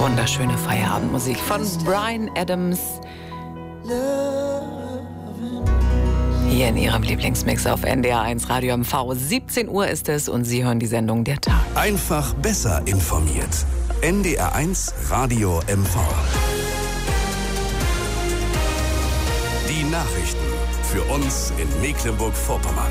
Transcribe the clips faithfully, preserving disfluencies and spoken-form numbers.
Wunderschöne Feierabendmusik von Bryan Adams. Hier in Ihrem Lieblingsmix auf N D R eins Radio M V. siebzehn Uhr ist es und Sie hören die Sendung Der Tag. Einfach besser informiert. N D R eins Radio M V. Die Nachrichten für uns in Mecklenburg-Vorpommern.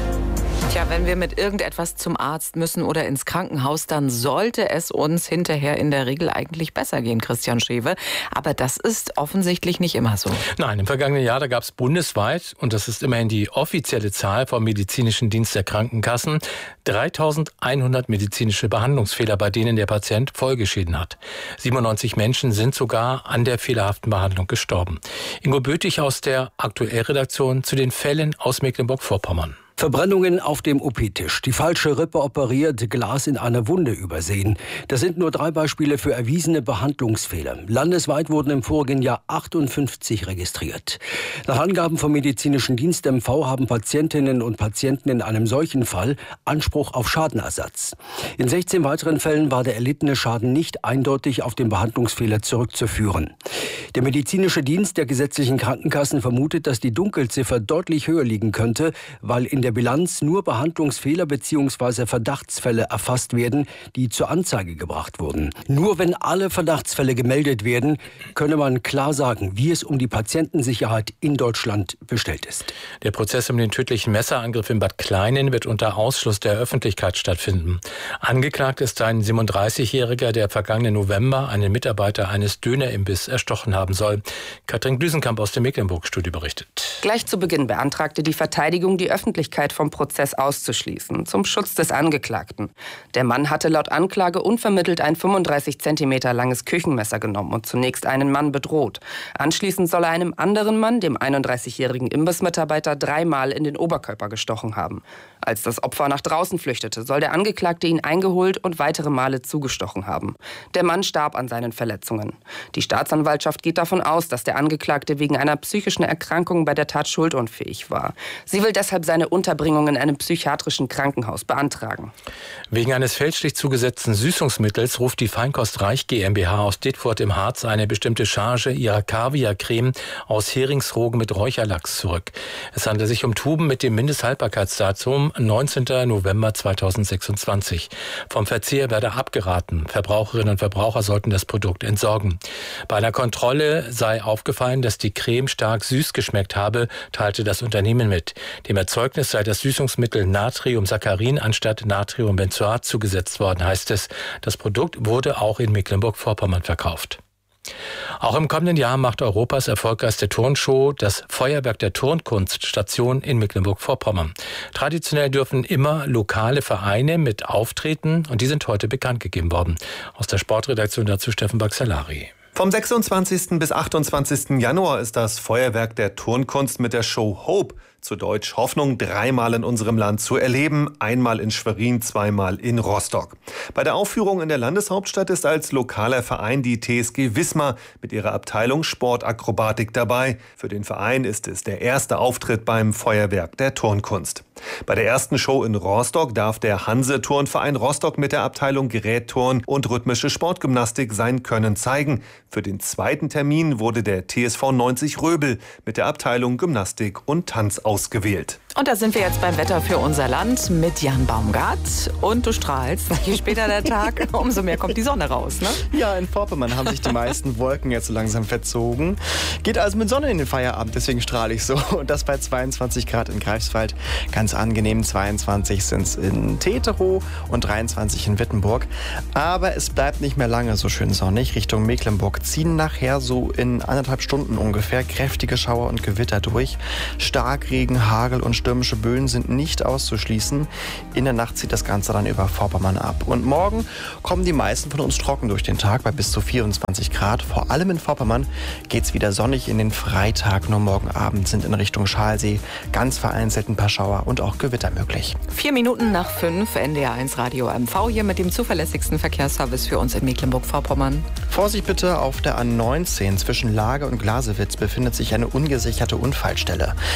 Tja, wenn wir mit irgendetwas zum Arzt müssen oder ins Krankenhaus, dann sollte es uns hinterher in der Regel eigentlich besser gehen, Christian Schewe. Aber das ist offensichtlich nicht immer so. Nein, im vergangenen Jahr, da gab es bundesweit, und das ist immerhin die offizielle Zahl vom Medizinischen Dienst der Krankenkassen, dreitausendeinhundert medizinische Behandlungsfehler, bei denen der Patient Folgeschäden hat. siebenundneunzig Menschen sind sogar an der fehlerhaften Behandlung gestorben. Ingo Bötig aus der Aktuellredaktion zu den Fällen aus Mecklenburg-Vorpommern. Verbrennungen auf dem O P-Tisch, die falsche Rippe operiert, Glas in einer Wunde übersehen. Das sind nur drei Beispiele für erwiesene Behandlungsfehler. Landesweit wurden im vorigen Jahr achtundfünfzig registriert. Nach Angaben vom Medizinischen Dienst M V haben Patientinnen und Patienten in einem solchen Fall Anspruch auf Schadenersatz. In sechzehn weiteren Fällen war der erlittene Schaden nicht eindeutig auf den Behandlungsfehler zurückzuführen. Der Medizinische Dienst der gesetzlichen Krankenkassen vermutet, dass die Dunkelziffer deutlich höher liegen könnte, weil in der Bilanz nur Behandlungsfehler bzw. Verdachtsfälle erfasst werden, die zur Anzeige gebracht wurden. Nur wenn alle Verdachtsfälle gemeldet werden, könne man klar sagen, wie es um die Patientensicherheit in Deutschland bestellt ist. Der Prozess um den tödlichen Messerangriff in Bad Kleinen wird unter Ausschluss der Öffentlichkeit stattfinden. Angeklagt ist ein siebenunddreißigjähriger, der vergangenen November einen Mitarbeiter eines Dönerimbiss erstochen haben soll. Katrin Blüsenkamp aus dem Mecklenburg-Studio berichtet. Gleich zu Beginn beantragte die Verteidigung, die Öffentlichkeit vom Prozess auszuschließen, zum Schutz des Angeklagten. Der Mann hatte laut Anklage unvermittelt ein fünfunddreißig Zentimeter langes Küchenmesser genommen und zunächst einen Mann bedroht. Anschließend soll er einem anderen Mann, dem einunddreißigjährigen Imbissmitarbeiter, dreimal in den Oberkörper gestochen haben. Als das Opfer nach draußen flüchtete, soll der Angeklagte ihn eingeholt und weitere Male zugestochen haben. Der Mann starb an seinen Verletzungen. Die Staatsanwaltschaft geht davon aus, dass der Angeklagte wegen einer psychischen Erkrankung bei der Tat schuldunfähig war. Sie will deshalb seine Unterbringung in einem psychiatrischen Krankenhaus beantragen. Wegen eines fälschlich zugesetzten Süßungsmittels ruft die Feinkost Reich GmbH aus Dittfurt im Harz eine bestimmte Charge ihrer Kaviarcreme aus Heringsrogen mit Räucherlachs zurück. Es handelt sich um Tuben mit dem Mindesthaltbarkeitsdatum neunzehnten November zweitausendsechsundzwanzig. Vom Verzehr werde abgeraten. Verbraucherinnen und Verbraucher sollten das Produkt entsorgen. Bei einer Kontrolle sei aufgefallen, dass die Creme stark süß geschmeckt habe, teilte das Unternehmen mit. Dem Erzeugnis sei das Süßungsmittel Natriumsaccharin anstatt Natriumbenzoat zugesetzt worden, heißt es. Das Produkt wurde auch in Mecklenburg-Vorpommern verkauft. Auch im kommenden Jahr macht Europas erfolgreichste Turnshow das Feuerwerk der Turnkunst Station in Mecklenburg-Vorpommern. Traditionell dürfen immer lokale Vereine mit auftreten und die sind heute bekannt gegeben worden. Aus der Sportredaktion dazu Steffen Baxalari. Vom sechsundzwanzigsten bis achtundzwanzigsten Januar ist das Feuerwerk der Turnkunst mit der Show Hope, zu Deutsch Hoffnung, dreimal in unserem Land zu erleben, einmal in Schwerin, zweimal in Rostock. Bei der Aufführung in der Landeshauptstadt ist als lokaler Verein die T S G Wismar mit ihrer Abteilung Sportakrobatik dabei. Für den Verein ist es der erste Auftritt beim Feuerwerk der Turnkunst. Bei der ersten Show in Rostock darf der Hanse-Turnverein Rostock mit der Abteilung Gerätturn und rhythmische Sportgymnastik sein Können zeigen. Für den zweiten Termin wurde der T S V neunzig Röbel mit der Abteilung Gymnastik und Tanz ausgewählt. Und da sind wir jetzt beim Wetter für unser Land mit Jan Baumgart. Und du strahlst. Je später der Tag, umso mehr kommt die Sonne raus, ne? Ja, in Vorpommern haben sich die meisten Wolken jetzt so langsam verzogen. Geht also mit Sonne in den Feierabend, deswegen strahle ich so. Und das bei zweiundzwanzig Grad in Greifswald. Ganz angenehm, zweiundzwanzig sind es in Teterow und dreiundzwanzig in Wittenburg. Aber es bleibt nicht mehr lange so schön sonnig. Richtung Mecklenburg ziehen nachher so in anderthalb Stunden ungefähr kräftige Schauer und Gewitter durch. Starkregen, Hagel und stürmische Böen sind nicht auszuschließen. In der Nacht zieht das Ganze dann über Vorpommern ab. Und morgen kommen die meisten von uns trocken durch den Tag bei bis zu vierundzwanzig Grad. Vor allem in Vorpommern geht es wieder sonnig in den Freitag. Nur morgen Abend sind in Richtung Schalsee ganz vereinzelt ein paar Schauer und auch Gewitter möglich. Vier Minuten nach fünf, N D R eins Radio M V hier mit dem zuverlässigsten Verkehrsservice für uns in Mecklenburg-Vorpommern. Vorsicht bitte, auf der A neunzehn zwischen Lage und Glasewitz befindet sich eine ungesicherte Unfallstelle. Auf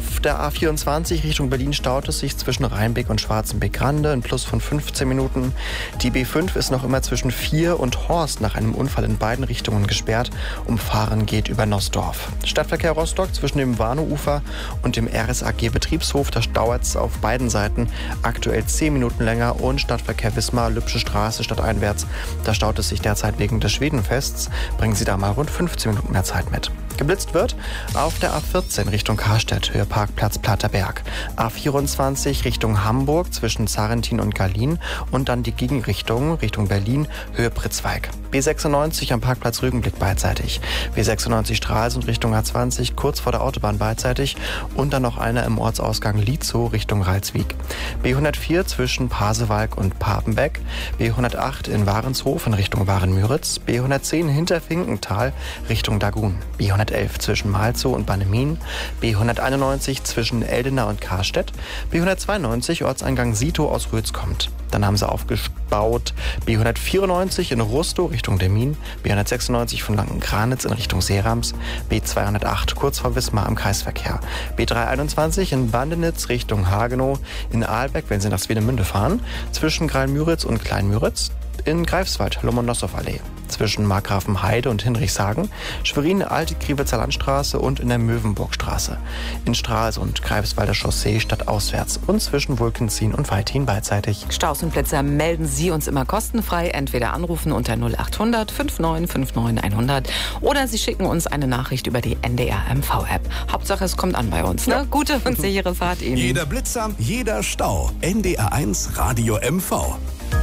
Auf der A vierundzwanzig Richtung Berlin staut es sich zwischen Rheinbeck und Schwarzenbeck-Rande, ein Plus von fünfzehn Minuten. Die B fünf ist noch immer zwischen Vier und Horst nach einem Unfall in beiden Richtungen gesperrt. Umfahren geht über Nossdorf. Stadtverkehr Rostock zwischen dem Warnow-Ufer und dem R S A G-Betriebshof. Da dauert es auf beiden Seiten aktuell zehn Minuten länger. Und Stadtverkehr Wismar, Lübsche Straße stadteinwärts. Da staut es sich derzeit wegen des Schwedenfests. Bringen Sie da mal rund fünfzehn Minuten mehr Zeit mit. Geblitzt wird auf der A vierzehn Richtung Karstedt, Höhe Parkplatz Platterberg. A vierundzwanzig Richtung Hamburg zwischen Zarentin und Gallien und dann die Gegenrichtung Richtung Berlin, Höhe Pritzwalk. B sechsundneunzig am Parkplatz Rügenblick beidseitig. B sechsundneunzig Stralsund Richtung A zwanzig kurz vor der Autobahn beidseitig und dann noch einer im Ortsausgang Lietzow Richtung Ralswiek. B hundertvier zwischen Pasewalk und Papenbeck. B hundertacht in Warenshof in Richtung Waren-Müritz. B hundertzehn hinter Finkenthal Richtung Dagun. B hundertelf zwischen Malzow und Bannemin. B hunderteinundneunzig zwischen Eldena und Karstedt. B hundertzweiundneunzig Ortseingang Sito aus Rötz kommt. Dann haben sie aufgebaut B hundertvierundneunzig in Rustow Richtung Demmin, B hundertsechsundneunzig von Lankenkranitz in Richtung Seerams, B zweihundertacht kurz vor Wismar im Kreisverkehr, B dreihunderteinundzwanzig in Bandenitz Richtung Hagenow, in Ahlbeck, wenn Sie nach Swenemünde fahren, zwischen Greilmüritz und Kleinmüritz, in Greifswald, Lomonossow-Allee, zwischen Markgrafenheide und Hinrichshagen, Schwerin, Alte Kriwitzer Landstraße und in der Möwenburgstraße, in Stralsund, Greifswalder Chaussee stadtauswärts und zwischen Wulkenzien und Weithin beidseitig. Staus und Plätze melden Sie uns immer kostenfrei, entweder anrufen unter null achthundert fünfundneunzig fünfundneunzig hundert oder Sie schicken uns eine Nachricht über die N D R M V-App. Hauptsache, es kommt an bei uns. Ne? Ja. Gute und sichere Fahrt Ihnen. Jeder Blitzer, jeder Stau. N D R eins Radio M V.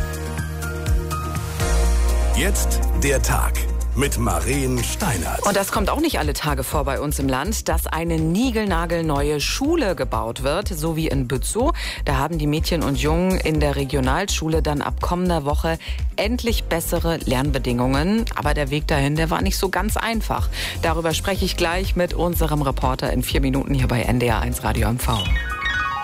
Jetzt der Tag mit Maren Steinert. Und das kommt auch nicht alle Tage vor bei uns im Land, dass eine niegelnagelneue Schule gebaut wird, so wie in Bützow. Da haben die Mädchen und Jungen in der Regionalschule dann ab kommender Woche endlich bessere Lernbedingungen. Aber der Weg dahin, der war nicht so ganz einfach. Darüber spreche ich gleich mit unserem Reporter in vier Minuten hier bei N D R eins Radio M V.